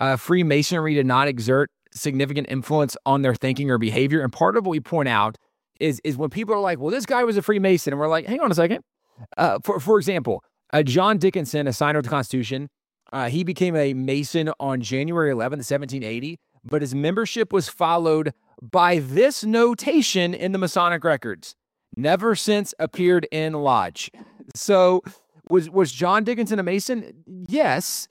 Freemasonry did not exert significant influence on their thinking or behavior. And part of what we point out is when people are like, well, this guy was a Freemason. And we're like, hang on a second. For example, John Dickinson, a signer of the Constitution, he became a Mason on January 11th, 1780, but his membership was followed by this notation in the Masonic records: never since appeared in lodge. So was John Dickinson a Mason? Yes.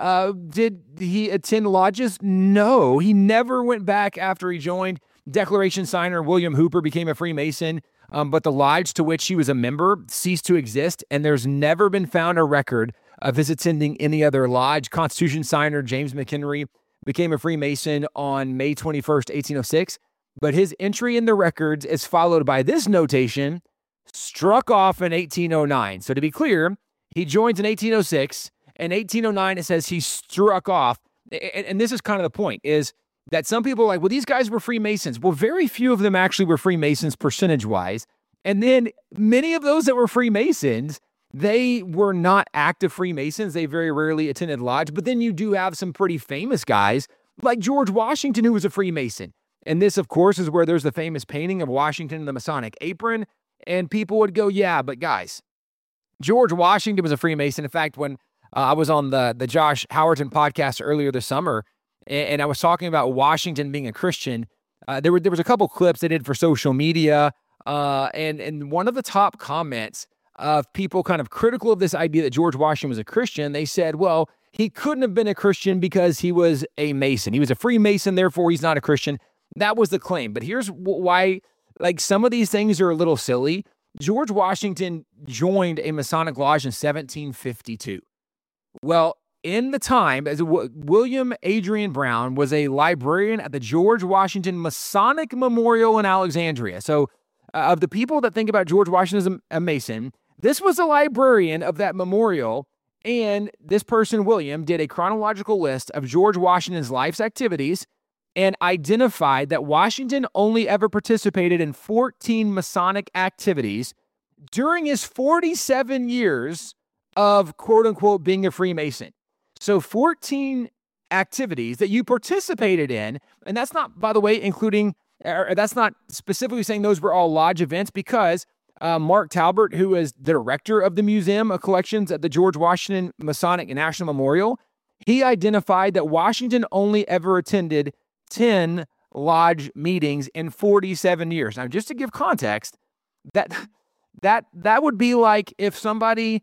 Did he attend lodges? No. He never went back after he joined. Declaration signer William Hooper became a Freemason, but the lodge to which he was a member ceased to exist, and there's never been found a record of his attending any other lodge. Constitution signer James McHenry became a Freemason on May 21st, 1806, but his entry in the records is followed by this notation: struck off in 1809. So to be clear, he joins in 1806. In 1809, it says he struck off. And this is kind of the point, is that some people are like, well, these guys were Freemasons. Well, very few of them actually were Freemasons percentage-wise. And then many of those that were Freemasons, they were not active Freemasons. They very rarely attended lodge. But then you do have some pretty famous guys like George Washington, who was a Freemason. And this, of course, is where there's the famous painting of Washington in the Masonic apron. And people would go, yeah, but guys, George Washington was a Freemason. In fact, when I was on the Josh Howerton podcast earlier this summer, and I was talking about Washington being a Christian, there was a couple clips they did for social media, and one of the top comments of people kind of critical of this idea that George Washington was a Christian, they said, well, he couldn't have been a Christian because he was a Mason. He was a Freemason, therefore he's not a Christian. That was the claim. But here's why, like, some of these things are a little silly. George Washington joined a Masonic lodge in 1752. Well, in the time, as William Adrian Brown was a librarian at the George Washington Masonic Memorial in Alexandria. So of the people that think about George Washington as a Mason, this was a librarian of that memorial. And this person, William, did a chronological list of George Washington's life's activities and identified that Washington only ever participated in 14 Masonic activities during his 47 years of quote-unquote being a Freemason. So 14 activities that you participated in, and that's not, by the way, including, or that's not specifically saying those were all lodge events, because Mark Talbert, who is the director of the Museum of Collections at the George Washington Masonic National Memorial, he identified that Washington only ever attended 10 lodge meetings in 47 years. Now, just to give context, that would be like if somebody's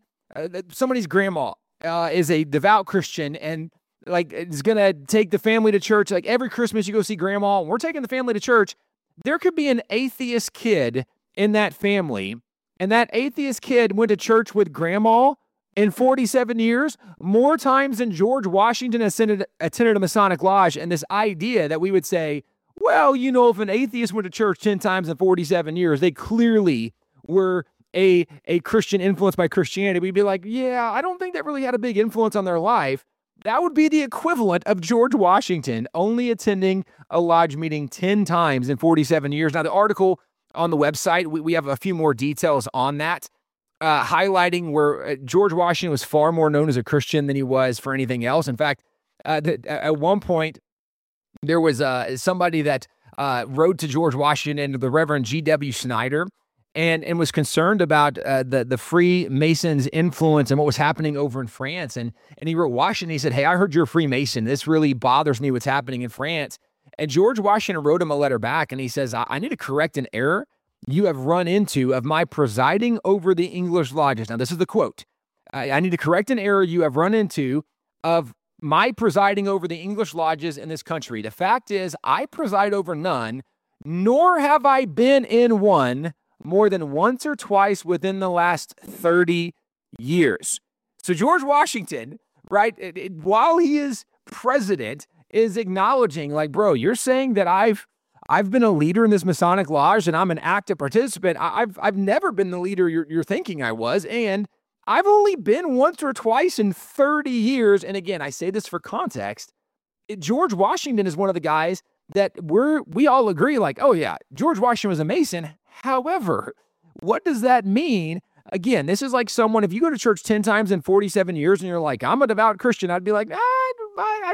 grandma is a devout Christian and like is gonna take the family to church. Like every Christmas you go see grandma, and we're taking the family to church. There could be an atheist kid in that family, and that atheist kid went to church with grandma in 47 years, more times than George Washington attended a Masonic lodge. And this idea that we would say, well, you know, if an atheist went to church 10 times in 47 years, they clearly were a Christian influenced by Christianity. We'd be like, yeah, I don't think that really had a big influence on their life. That would be the equivalent of George Washington only attending a lodge meeting 10 times in 47 years. Now, the article on the website, we have a few more details on that, highlighting where George Washington was far more known as a Christian than he was for anything else. In fact, at one point, there was somebody that wrote to George Washington, the Reverend G.W. Snyder, and was concerned about the Freemasons' influence and what was happening over in France. And he wrote Washington, he said, hey, I heard you're a Freemason. This really bothers me what's happening in France. And George Washington wrote him a letter back, and he says, I need to correct an error you have run into of my presiding over the English lodges. Now, this is the quote. I need to correct an error you have run into of my presiding over the English lodges in this country. The fact is, I preside over none, nor have I been in one more than once or twice within the last 30 years. So George Washington, right, while he is president, is acknowledging, like, bro, you're saying that I've been a leader in this Masonic lodge and I'm an active participant. I've never been the leader you're thinking I was, and I've only been once or twice in 30 years. And again, I say this for context. George Washington is one of the guys that we all agree, like, oh yeah, George Washington was a Mason. However, what does that mean? Again, this is like someone, if you go to church 10 times in 47 years and you're like, I'm a devout Christian, I'd be like, I